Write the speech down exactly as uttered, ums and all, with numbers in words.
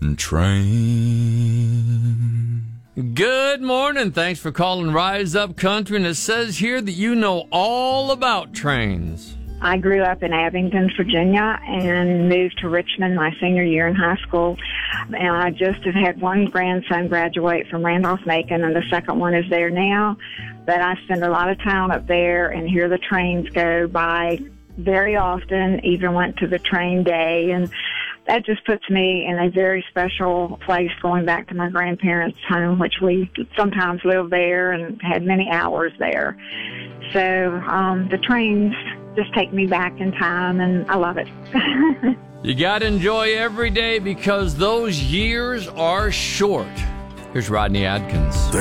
train. Good morning. Thanks for calling Rise Up Country. And it says here that you know all about trains. I grew up in Abingdon, Virginia, and moved to Richmond my senior year in high school. And I just have had one grandson graduate from Randolph-Macon, and the second one is there now. But I spend a lot of time up there and hear the trains go by very often, even went to the train day. And that just puts me in a very special place going back to my grandparents' home, which we sometimes lived there and had many hours there. So um, the trains just take me back in time, and I love it. You got to enjoy every day because those years are short. Here's Rodney Adkins. They